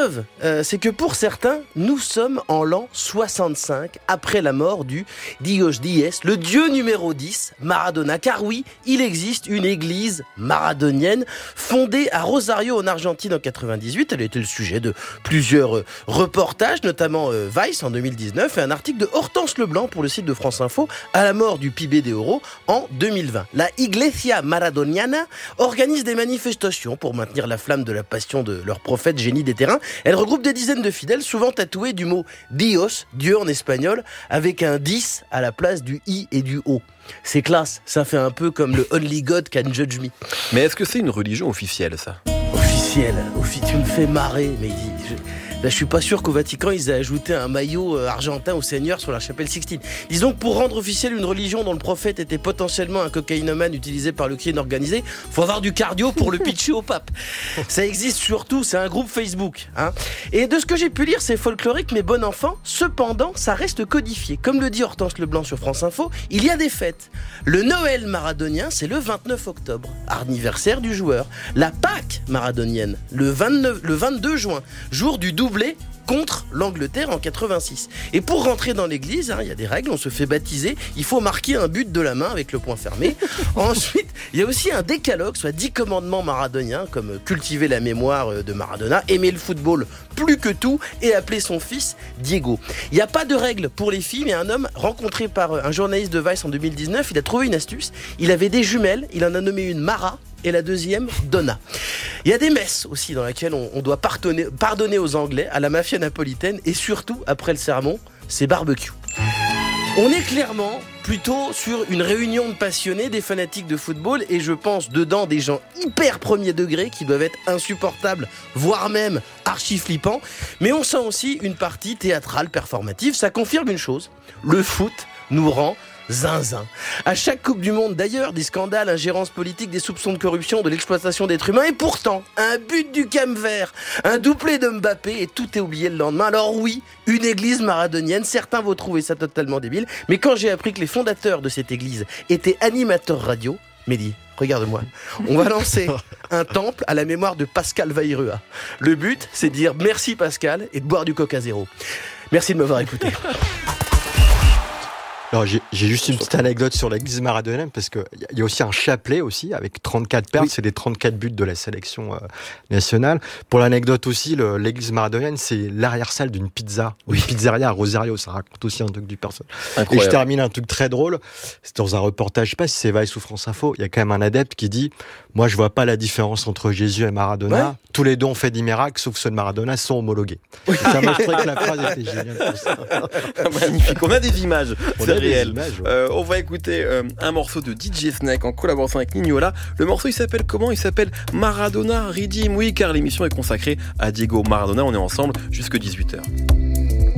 preuve, c'est que pour certains, nous sommes en l'an 65, après la mort du Dios 10, le dieu numéro 10, Maradona. Car oui, il existe une église maradonienne fondée à Rosario en Argentine en 98. Elle a été le sujet de plusieurs reportages, notamment Vice en 2019 et un article de Hortense Leblanc pour le site de France Info à la mort du Pibe de Oro en 2020. La Iglesia Maradoniana organise des manifestations pour maintenir la flamme de la passion de leur prophète génie des terrains. Elle regroupe des dizaines de fidèles, souvent tatoués du mot Dios, Dieu en espagnol, avec un 10 à la place du I et du O. C'est classe, ça fait un peu comme le Only God Can Judge Me. Mais est-ce que c'est une religion officielle, ça ? Officielle, tu me fais marrer, mais là, je suis pas sûr qu'au Vatican, ils aient ajouté un maillot argentin au Seigneur sur la chapelle Sixtine. Disons que pour rendre officielle une religion dont le prophète était potentiellement un cocaïnomane utilisé par le crime organisé, faut avoir du cardio pour le pitcher au pape. Ça existe surtout, c'est un groupe Facebook. Et de ce que j'ai pu lire, c'est folklorique, mais bon enfant. Cependant, ça reste codifié. Comme le dit Hortense Leblanc sur France Info, il y a des fêtes. Le Noël maradonien, c'est le 29 octobre, anniversaire du joueur. La Pâque maradonienne, le 22 juin, jour du doublé contre l'Angleterre en 86. Et pour rentrer dans l'église, il y a des règles, on se fait baptiser, il faut marquer un but de la main avec le poing fermé. Ensuite, il y a aussi un décalogue, soit 10 commandements maradoniens, comme cultiver la mémoire de Maradona, aimer le football plus que tout et appeler son fils Diego. Il n'y a pas de règles pour les filles, mais un homme rencontré par un journaliste de Vice en 2019, il a trouvé une astuce. Il avait des jumelles, il en a nommé une Mara et la deuxième Donna. Il y a des messes aussi dans lesquelles on doit pardonner aux Anglais, à la mafia napolitaine et surtout, après le sermon, c'est barbecue. On est clairement plutôt sur une réunion de passionnés, des fanatiques de football et je pense dedans des gens hyper premier degré qui doivent être insupportables, voire même archi flippants. Mais on sent aussi une partie théâtrale, performative. Ça confirme une chose, le foot nous rend zinzin. À chaque Coupe du Monde d'ailleurs, des scandales, ingérences politiques, des soupçons de corruption, de l'exploitation d'êtres humains et pourtant, un but du Cap-Vert, un doublé de Mbappé et tout est oublié le lendemain. Alors oui, une église maradonienne, certains vont trouver ça totalement débile, mais quand j'ai appris que les fondateurs de cette église étaient animateurs radio, Mehdi, regarde-moi, on va lancer un temple à la mémoire de Pascal Vairua. Le but, c'est de dire merci Pascal et de boire du Coca Zéro. Merci de m'avoir écouté. Alors, j'ai juste une petite anecdote sur l'église maradonienne parce qu'il y a aussi un chapelet aussi avec 34 perles, oui. C'est les 34 buts de la sélection nationale. Pour l'anecdote aussi, l'église maradonienne, c'est l'arrière-salle d'une pizza, une pizzeria à Rosario, ça raconte aussi un truc du personnage. Et je termine un truc très drôle, c'est dans un reportage, je sais pas si c'est Vice ou France Info, il y a quand même un adepte qui dit « Moi, je vois pas la différence entre Jésus et Maradona, ouais. Tous les deux ont fait des miracles, sauf ceux de Maradona sont homologués. » Ça m'a montré que la phrase était géniale pour ça. Magnifique, on a des images, c'est réel. On va écouter un morceau de DJ Snake en collaboration avec Nignola. Le morceau, il s'appelle comment ? Il s'appelle Maradona Redeem. Oui, car l'émission est consacrée à Diego Maradona. On est ensemble jusque 18h.